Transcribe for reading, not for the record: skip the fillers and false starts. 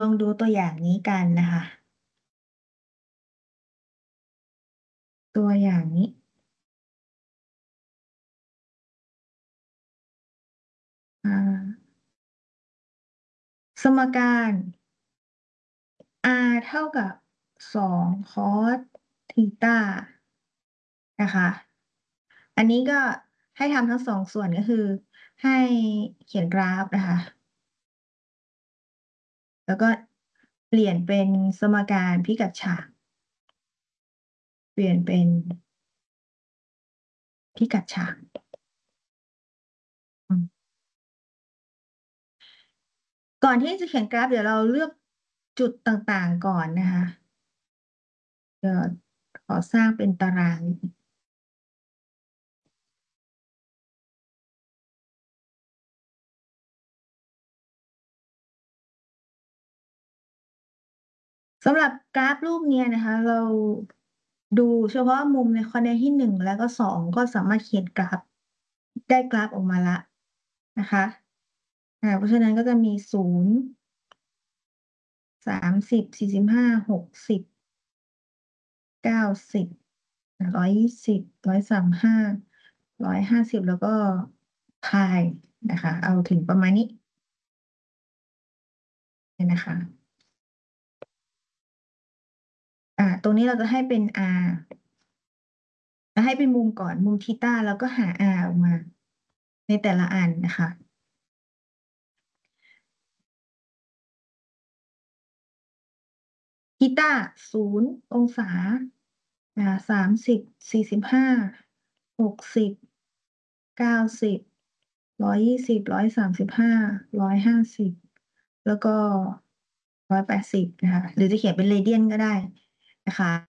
ลองดูตัวอย่างนี้กันนะคะ ตัวอย่างนี้อ่าสมการ r เท่ากับ2 cos ทีตานะคะ อันนี้ก็ให้ทำทั้งสองส่วนก็คือให้เขียนกราฟนะคะ แล้วก็เปลี่ยนเป็นสมการพิกัดฉากเปลี่ยนเป็นพิกัดฉากอืมก่อนที่จะเขียนกราฟเดี๋ยวเราเลือกจุดต่างๆก่อนนะคะเดี๋ยวขอสร้างเป็นตาราง สำหรับกราฟรูปเนี้ยนะคะเราดูเฉพาะมุมในคะแนนที่1 และก็ 2ก็สามารถเขียนกราฟได้กราฟออกมาละนะคะเพราะฉะนั้นก็จะมี0 30 45 60 90120130 150แล้วก็พายนะคะเอาถึงประมาณนี้นะคะตรงนี้เราจะให้เป็น r แล้วให้เป็นมุมก่อนมุมทีต้าแล้วก็หา r ออกมาในแต่ละอันนะคะทีต้า0 องศา30 45 60 90120 135150แล้วก็180นะคะหรือจะเขียนเป็นเรเดียนก็ได้นะคะ